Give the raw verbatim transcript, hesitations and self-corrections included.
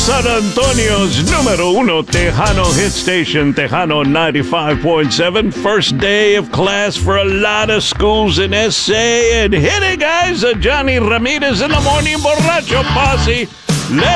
San Antonio's numero uno Tejano hit station, Tejano ninety-five point seven. First day of class for a lot of schools in S A. And hit it, guys, uh, Johnny Ramirez in the morning borracho posse. Let